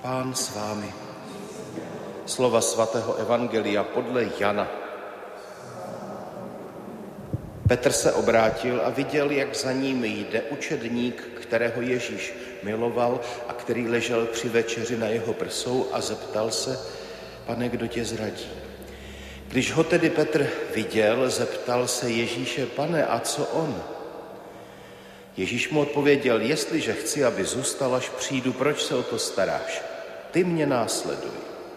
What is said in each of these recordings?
Pán s vámi. Slova svatého evangelia podle Jana. Petr se obrátil a viděl, jak za ním jde učedník, kterého Ježíš miloval a který ležel při večeři na jeho prsou a zeptal se: Pane, kdo tě zradí? Když ho tedy Petr viděl, zeptal se Ježíše: Pane, a co on? Ježíš mu odpověděl: Jestliže chci, aby zůstal, až přijdu, proč se o to staráš? Ty mě následuj.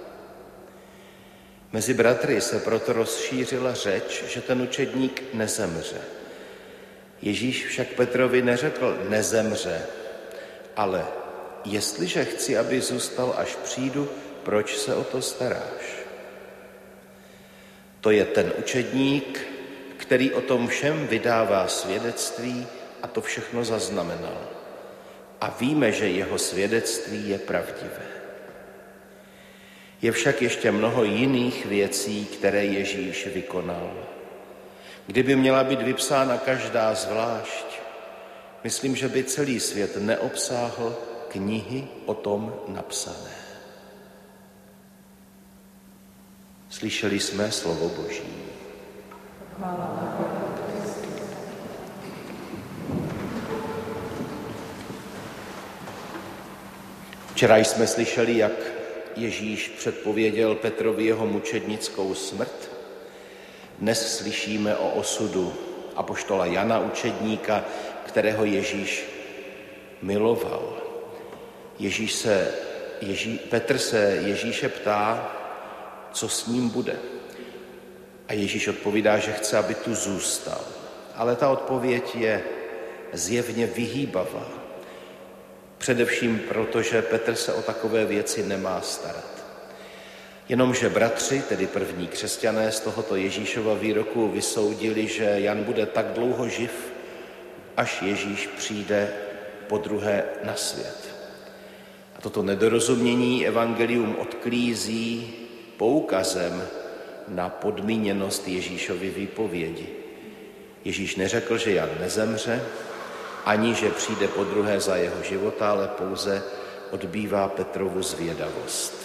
Mezi bratry se proto rozšířila řeč, že ten učedník nezemře. Ježíš však Petrovi neřekl: nezemře, ale jestliže chci, aby zůstal, až přijdu, proč se o to staráš? To je ten učedník, který o tom všem vydává svědectví a to všechno zaznamenal. A víme, že jeho svědectví je pravdivé. Je však ještě mnoho jiných věcí, které Ježíš vykonal. Kdyby měla být vypsána každá zvlášť, myslím, že by celý svět neobsáhl knihy o tom napsané. Slyšeli jsme slovo Boží. Včera jsme slyšeli, jak Ježíš předpověděl Petrovi jeho mučednickou smrt. Dnes slyšíme o osudu apoštola Jana, učedníka, kterého Ježíš miloval. Petr se Ježíše ptá, co s ním bude. A Ježíš odpovídá, že chce, aby tu zůstal. Ale ta odpověď je zjevně vyhýbavá. Především proto, že Petr se o takové věci nemá starat. Jenomže bratři, tedy první křesťané, z tohoto Ježíšova výroku vysoudili, že Jan bude tak dlouho živ, až Ježíš přijde podruhé na svět. A toto nedorozumění evangelium odklízí poukazem na podmíněnost Ježíšovy výpovědi. Ježíš neřekl, že Jan nezemře, ani že přijde podruhé za jeho života, ale pouze odbývá Petrovu zvědavost.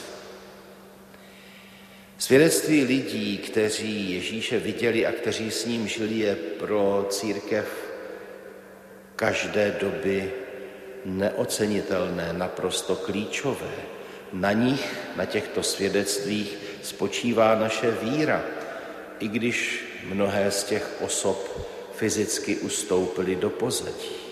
Svědectví lidí, kteří Ježíše viděli a kteří s ním žili, je pro církev každé doby neocenitelné, naprosto klíčové. Na nich, na těchto svědectvích, spočívá naše víra, i když mnohé z těch osob fyzicky ustoupily do pozadí.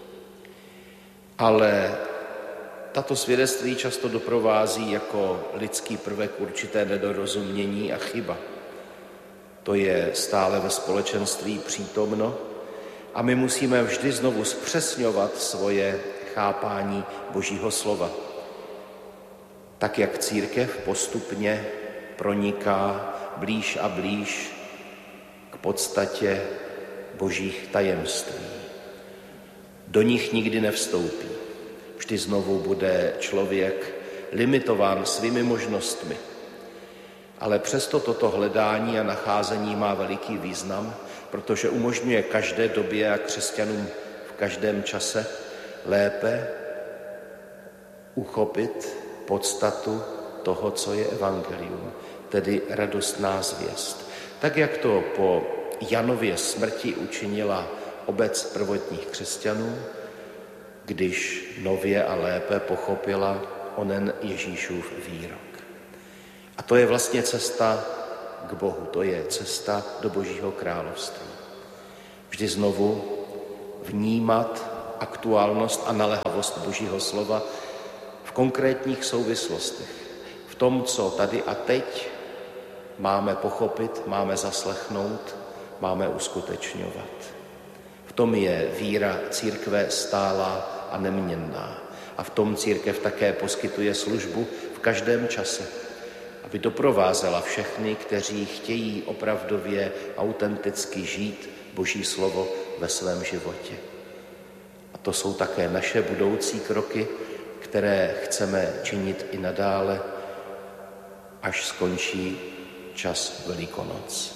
Ale tato svědectví často doprovází jako lidský prvek určité nedorozumění a chyba. To je stále ve společenství přítomno a my musíme vždy znovu zpřesňovat svoje chápání Božího slova. Tak, jak církev postupně proniká blíž a blíž k podstatě Božích tajemství. Do nich nikdy nevstoupí. Vždy znovu bude člověk limitován svými možnostmi. Ale přesto toto hledání a nacházení má veliký význam, protože umožňuje každé době a křesťanům v každém čase lépe uchopit podstatu toho, co je evangelium, tedy radostná zvěst. Tak, jak to po Janově smrti učinila obec prvotních křesťanů, když nově a lépe pochopila onen Ježíšův výrok. A to je vlastně cesta k Bohu, to je cesta do Božího království. Vždy znovu vnímat aktuálnost a naléhavost Božího slova v konkrétních souvislostech, v tom, co tady a teď máme pochopit, máme zaslechnout, máme uskutečňovat. V tom je víra církve stálá a neměnná. A v tom církev také poskytuje službu v každém čase, aby doprovázela všechny, kteří chtějí opravdově autenticky žít Boží slovo ve svém životě. A to jsou také naše budoucí kroky, které chceme činit i nadále, až skončí čas Velikonoc.